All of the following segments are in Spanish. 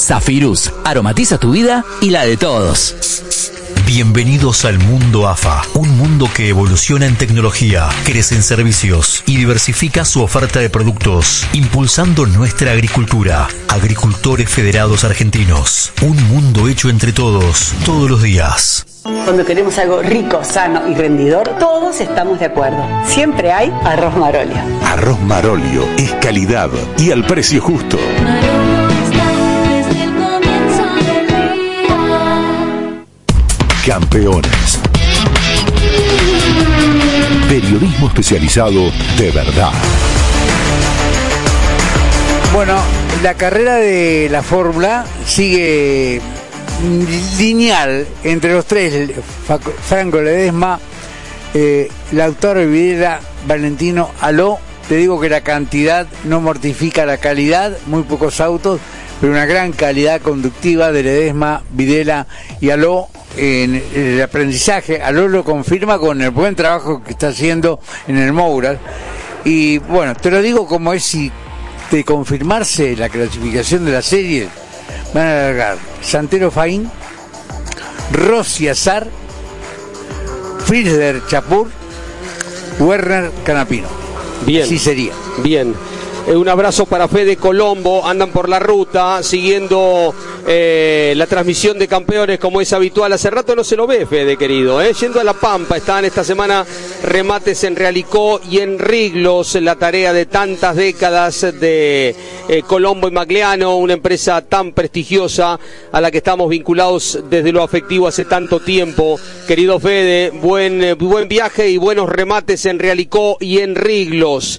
Zafirus, aromatiza tu vida y la de todos. Bienvenidos al mundo AFA, un mundo que evoluciona en tecnología, crece en servicios y diversifica su oferta de productos, impulsando nuestra agricultura. Agricultores Federados Argentinos, un mundo hecho entre todos, todos los días. Cuando queremos algo rico, sano y rendidor, todos estamos de acuerdo. Siempre hay Arroz Marolio. Arroz Marolio es calidad y al precio justo. Campeones. Periodismo especializado de verdad. Bueno, la carrera de la Fórmula sigue lineal entre los tres: Franco Ledesma, Lautaro Videla, Valentino Aló. Te digo que la cantidad no mortifica la calidad, muy pocos autos, pero una gran calidad conductiva de Ledesma, Videla y Aló. En el aprendizaje, Aló lo confirma con el buen trabajo que está haciendo en el Mouras. Y bueno, te lo digo como es: si de confirmarse la clasificación de la serie, van a largar Santero Faín, Rossi Azar, Fielder Chapur, Werner Canapino. Bien. Así sería. Bien. Un abrazo para Fede Colombo, andan por la ruta siguiendo la transmisión de Campeones como es habitual. Hace rato no se lo ve, Fede querido, yendo a La Pampa. Están esta semana remates en Realicó y en Riglos, la tarea de tantas décadas de Colombo y Magliano, una empresa tan prestigiosa a la que estamos vinculados desde lo afectivo hace tanto tiempo. Querido Fede, buen viaje y buenos remates en Realicó y en Riglos.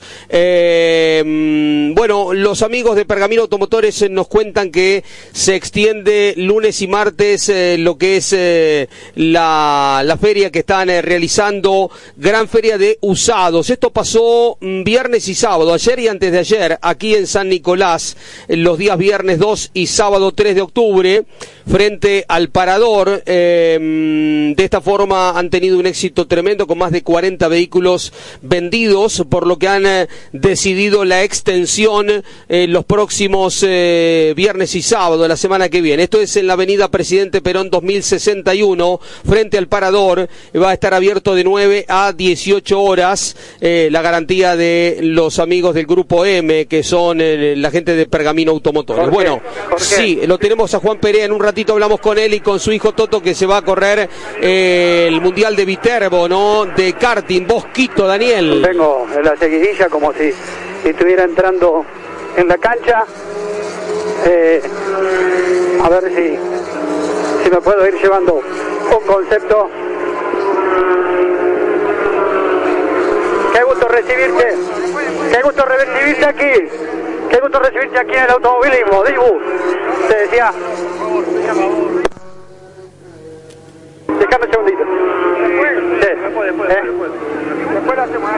Bueno, los amigos de Pergamino Automotores nos cuentan que se extiende lunes y martes lo que es la feria que están realizando, gran feria de usados. Esto pasó viernes y sábado, ayer y antes de ayer, aquí en San Nicolás, los días viernes 2 y sábado 3 de octubre, frente al Parador. De esta forma han tenido un éxito tremendo, con más de 40 vehículos vendidos, por lo que han decidido la extensión los próximos viernes y sábado, la semana que viene. Esto es en la avenida Presidente Perón 2061, frente al Parador. Va a estar abierto de 9 a 18 horas, la garantía de los amigos del Grupo M, que son la gente de Pergamino Automotores. Bueno, sí, lo tenemos a Juan Perea. En un ratito hablamos con él y con su hijo Toto, que se va a correr el Mundial de Viterbo, ¿no? De karting. Bosquito, Daniel. Vengo en la seguidilla como si estuviera entrando en la cancha. A ver si me puedo ir llevando un concepto. Qué gusto recibirte. Qué gusto recibirte aquí. Qué gusto recibirte aquí en el automovilismo. Dibu, te decía. Déjame un segundito. Después lo hacemos.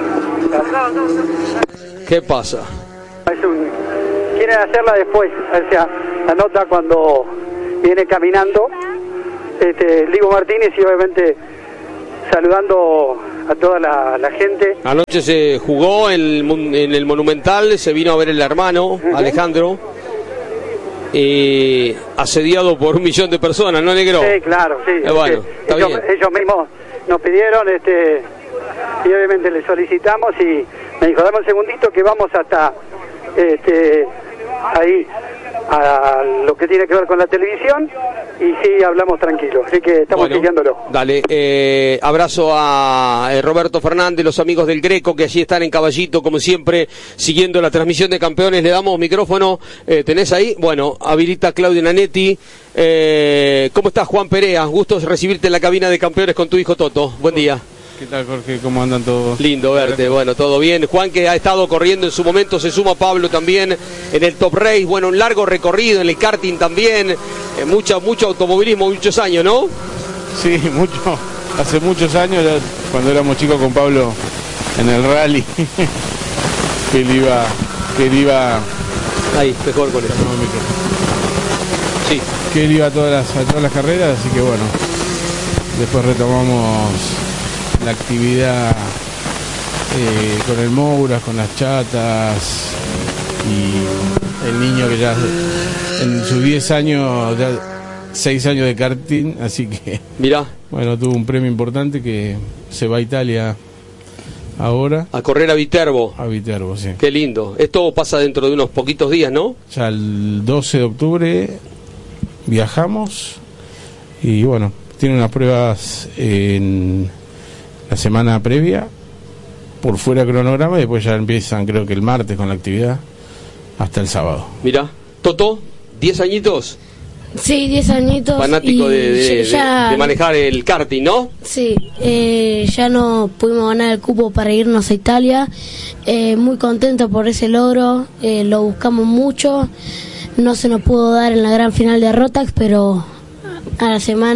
¿Qué pasa? Quieren hacerla después, o sea, la nota cuando viene caminando Ligo Martínez, y obviamente saludando a toda la gente. Anoche se jugó en el Monumental, se vino a ver el hermano, Alejandro, asediado por 1 millón de personas, ¿no, Negro? Sí, claro, sí. Bueno, está bien. Ellos mismos nos pidieron, y obviamente les solicitamos, y me dijo: dame un segundito que vamos hasta ahí a lo que tiene que ver con la televisión, y sí, hablamos tranquilo, así que estamos siguiéndolo. Dale, abrazo a Roberto Fernández, los amigos del Greco, que allí están en Caballito, como siempre, siguiendo la transmisión de Campeones. Le damos micrófono, ¿tenés ahí? Bueno, habilita Claudio Nanetti. ¿Cómo estás, Juan Perea? Gusto recibirte en la cabina de Campeones con tu hijo Toto. Buen día. ¿Qué tal, Jorge? ¿Cómo andan todos? Lindo verte, bueno, todo bien. Juan, que ha estado corriendo en su momento, se suma Pablo también en el Top Race. Bueno, un largo recorrido en el karting también. Mucho automovilismo, muchos años, ¿no? Sí, mucho. Hace muchos años, cuando éramos chicos con Pablo en el rally, que él iba... Ahí, mejor con eso. Sí. Que él iba a todas las carreras, así que bueno, después retomamos la actividad con el Mouras, con las chatas, y el niño que ya en sus 10 años, ya 6 años de karting, así que mirá, bueno, tuvo un premio importante que se va a Italia ahora. A correr a Viterbo. A Viterbo, sí. Qué lindo. Esto pasa dentro de unos poquitos días, ¿no? Ya el 12 de octubre viajamos y bueno, tiene unas pruebas en la semana previa por fuera de cronograma y después ya empiezan, creo que el martes con la actividad hasta el sábado. Mirá, Toto, 10 añitos. Sí, 10 añitos. Fanático de manejar el karting, ¿no? Sí, ya no pudimos ganar el cupo para irnos a Italia. Muy contento por ese logro, lo buscamos mucho. No se nos pudo dar en la gran final de Rotax, pero a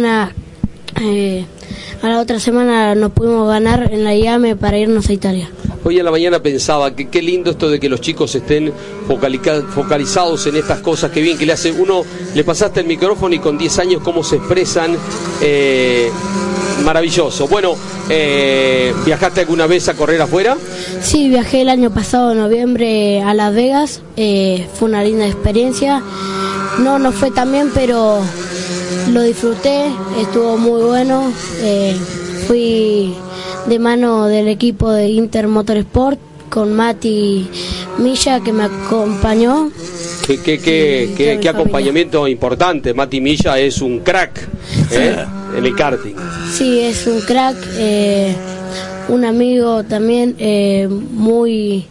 la otra semana nos pudimos ganar en la IAME para irnos a Italia. Hoy en la mañana pensaba que qué lindo esto de que los chicos estén focalizados en estas cosas, que bien que le hace uno, le pasaste el micrófono y con 10 años cómo se expresan, maravilloso. Bueno, ¿viajaste alguna vez a correr afuera? Sí, viajé el año pasado en noviembre a Las Vegas, fue una linda experiencia, no fue tan bien, pero lo disfruté, estuvo muy bueno, fui de mano del equipo de Inter Motorsport con Mati Milla que me acompañó. Qué acompañamiento importante. Mati Milla es un crack en el karting. Sí, es un crack, un amigo también, muy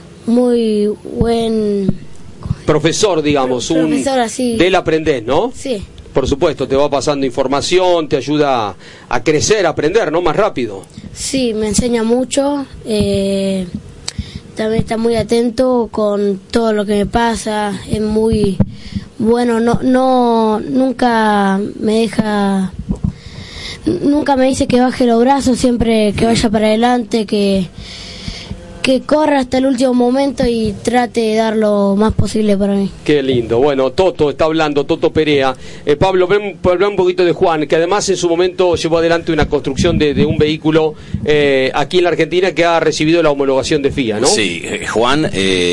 buen profesor, digamos, profesor, así. Del aprendés, ¿no? Sí. Por supuesto, te va pasando información, te ayuda a crecer, a aprender, ¿no? Más rápido. Sí, me enseña mucho, también está muy atento con todo lo que me pasa, es muy bueno, nunca me dice que baje los brazos, siempre que vaya para adelante, que corra hasta el último momento y trate de dar lo más posible para mí. Qué lindo. Bueno, Toto está hablando, Toto Perea. Pablo, habla un poquito de Juan, que además en su momento llevó adelante una construcción de un vehículo aquí en la Argentina que ha recibido la homologación de FIA, ¿no? Sí, Juan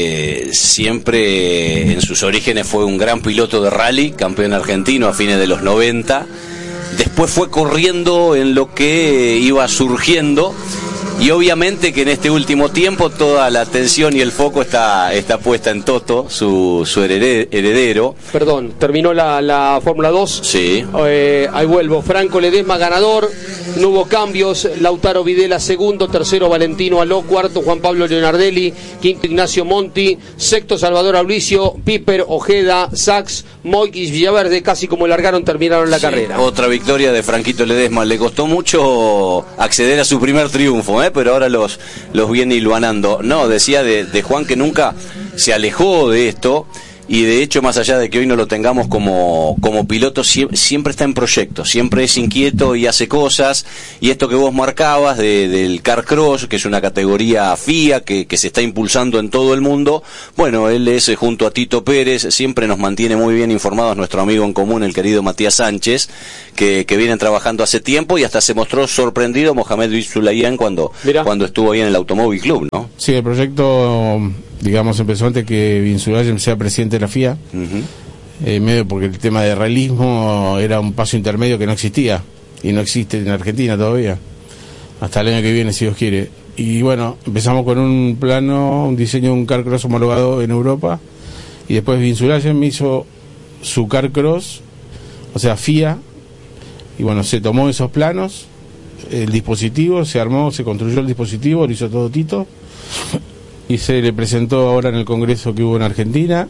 siempre en sus orígenes fue un gran piloto de rally, campeón argentino a fines de los 90. Después fue corriendo en lo que iba surgiendo. Y obviamente que en este último tiempo toda la atención y el foco está puesta en Toto, su heredero. Perdón, terminó la Fórmula 2. Sí. Ahí vuelvo. Franco Ledesma ganador. No hubo cambios. Lautaro Videla segundo. Tercero Valentino Aló. Cuarto Juan Pablo Leonardelli. Quinto Ignacio Monti. Sexto Salvador Aulicio. Piper, Ojeda, Sachs, Moikis, Villaverde. Casi como largaron, terminaron la carrera. Otra victoria de Franquito Ledesma. Le costó mucho acceder a su primer triunfo, pero ahora los viene hilvanando. No, decía de Juan que nunca se alejó de esto, y de hecho, más allá de que hoy no lo tengamos como piloto, siempre está en proyectos, siempre es inquieto y hace cosas. Y esto que vos marcabas del Car Cross, que es una categoría FIA que se está impulsando en todo el mundo, bueno, él es junto a Tito Pérez, siempre nos mantiene muy bien informados nuestro amigo en común, el querido Matías Sánchez, que vienen trabajando hace tiempo, y hasta se mostró sorprendido Mohamed Bisulayan cuando estuvo ahí en el Automóvil Club, ¿no? Sí, el proyecto, digamos, empezó antes que Bisulayan sea presidente de la FIA, medio porque el tema de realismo era un paso intermedio que no existía, y no existe en Argentina todavía, hasta el año que viene, si Dios quiere. Y bueno, empezamos con un plano, un diseño de un Car Cross homologado en Europa, y después Bisulayan me hizo su Car Cross, o sea, FIA, y bueno, se tomó esos planos, el dispositivo, se armó, se construyó el dispositivo, lo hizo todo Tito, y se le presentó ahora en el congreso que hubo en Argentina,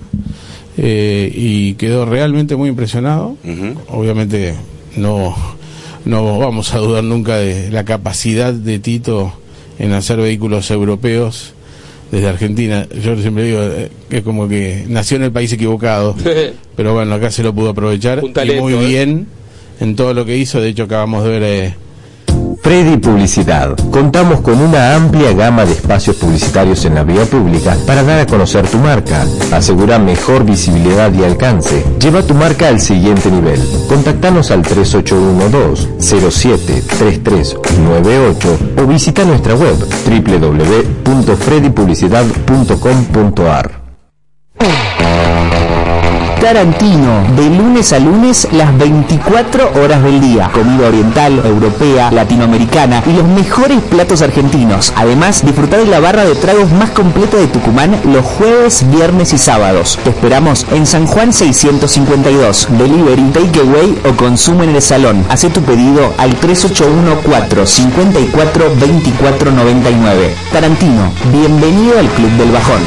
y quedó realmente muy impresionado. Obviamente no vamos a dudar nunca de la capacidad de Tito en hacer vehículos europeos desde Argentina. Yo siempre digo que es como que nació en el país equivocado, pero bueno, acá se lo pudo aprovechar, talento, y muy bien en todo lo que hizo. De hecho, acabamos de ver Freddy Publicidad. Contamos con una amplia gama de espacios publicitarios en la vía pública para dar a conocer tu marca. Asegura mejor visibilidad y alcance. Lleva tu marca al siguiente nivel. Contactanos al 3812-073398 o visita nuestra web www.freddypublicidad.com.ar. Tarantino, de lunes a lunes, las 24 horas del día. Comida oriental, europea, latinoamericana y los mejores platos argentinos. Además, disfrutar de la barra de tragos más completa de Tucumán los jueves, viernes y sábados. Te esperamos en San Juan 652. Delivery, takeaway o consumo en el salón. Haz tu pedido al 3814-54-2499. Tarantino, bienvenido al Club del Bajón.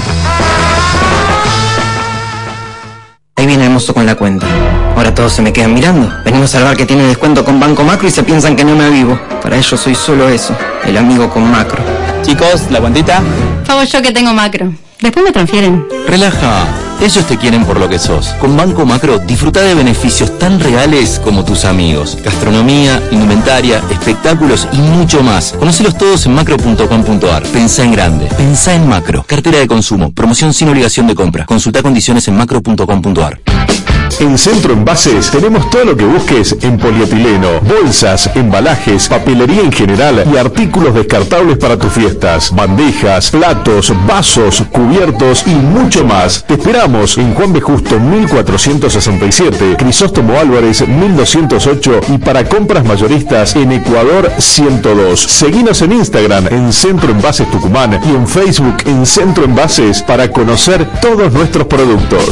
Ahí viene el mozo con la cuenta. Ahora todos se me quedan mirando. Venimos al bar que tiene descuento con Banco Macro y se piensan que no me avivo. Para ellos soy solo eso, el amigo con Macro. Chicos, ¿la cuentita? Pago yo que tengo Macro. Después me transfieren. Relaja, ellos te quieren por lo que sos. Con Banco Macro disfruta de beneficios tan reales como tus amigos. Gastronomía, indumentaria, espectáculos y mucho más. Conócelos todos en macro.com.ar. Pensá en grande, pensá en Macro. Cartera de consumo, promoción sin obligación de compra. Consulta condiciones en macro.com.ar. En Centro Envases tenemos todo lo que busques en polietileno, bolsas, embalajes, papelería en general y artículos descartables para tus fiestas, bandejas, platos, vasos, cubiertos y mucho más. Te esperamos en Juan B. Justo 1467, Crisóstomo Álvarez 1208 y para compras mayoristas en Ecuador 102. Seguinos en Instagram en Centro Envases Tucumán y en Facebook en Centro Envases para conocer todos nuestros productos.